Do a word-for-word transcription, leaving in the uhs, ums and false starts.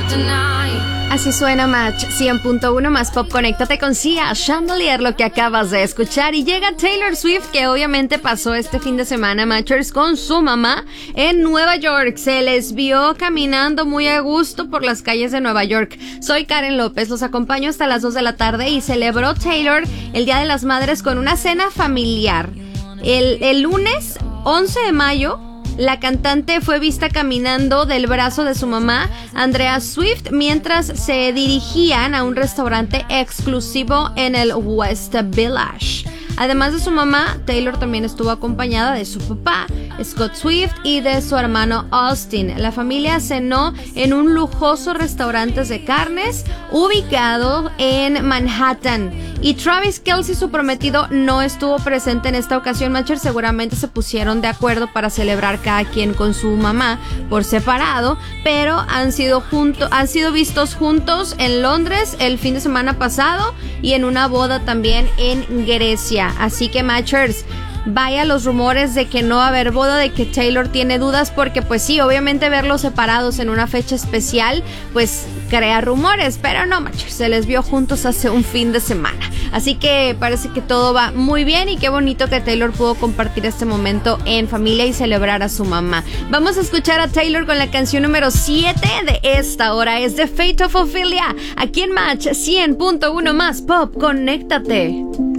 Así suena Match cien punto uno más Pop. Conéctate con Sia, Chandelier, lo que acabas de escuchar. Y llega Taylor Swift, que obviamente pasó este fin de semana, Matchers, con su mamá en Nueva York. Se les vio caminando muy a gusto por las calles de Nueva York. Soy Karen López, los acompaño hasta las dos de la tarde y celebró Taylor el Día de las Madres con una cena familiar. El, el lunes once de mayo, la cantante fue vista caminando del brazo de su mamá, Andrea Swift, mientras se dirigían a un restaurante exclusivo en el West Village. Además de su mamá, Taylor también estuvo acompañada de su papá, Scott Swift, y de su hermano Austin. La familia cenó en un lujoso restaurante de carnes ubicado en Manhattan. Y Travis Kelce, su prometido, no estuvo presente en esta ocasión. Matcher, seguramente se pusieron de acuerdo para celebrar cada quien con su mamá por separado, pero han sido, junto, han sido vistos juntos en Londres el fin de semana pasado y en una boda también en Grecia. Así que, Matchers, vaya los rumores de que no va a haber boda, de que Taylor tiene dudas, porque pues sí, obviamente verlos separados en una fecha especial pues crea rumores, pero no, Matchers, se les vio juntos hace un fin de semana. Así que parece que todo va muy bien y qué bonito que Taylor pudo compartir este momento en familia y celebrar a su mamá. Vamos a escuchar a Taylor con la canción número siete de esta hora. Es The Fate of Ophelia, aquí en Match cien punto uno más Pop. Conéctate.